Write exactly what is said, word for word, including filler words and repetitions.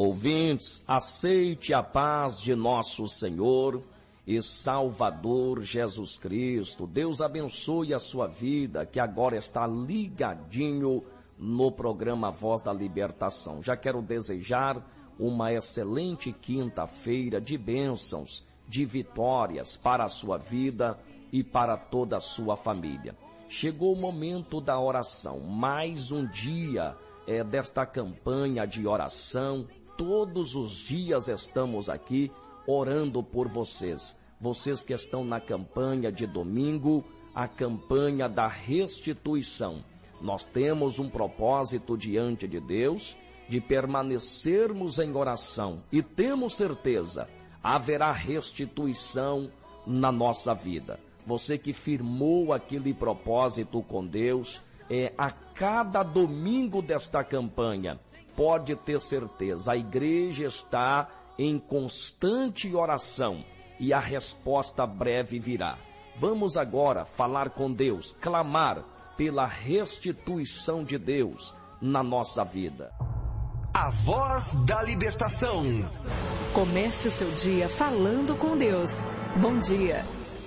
Ouvintes, aceite a paz de nosso Senhor e Salvador Jesus Cristo. Deus abençoe a sua vida, que agora está ligadinho no programa Voz da Libertação. Já quero desejar uma excelente quinta-feira de bênçãos, de vitórias para a sua vida e para toda a sua família. Chegou o momento da oração, mais um dia é, desta campanha de oração. Todos os dias estamos aqui orando por vocês. Vocês que estão na campanha de domingo, a campanha da restituição. Nós temos um propósito diante de Deus de permanecermos em oração e temos certeza, haverá restituição na nossa vida. Você que firmou aquele propósito com Deus, é, a cada domingo desta campanha, pode ter certeza, a igreja está em constante oração e a resposta breve virá. Vamos agora falar com Deus, clamar pela restituição de Deus na nossa vida. A Voz da Libertação. Comece o seu dia falando com Deus. Bom dia.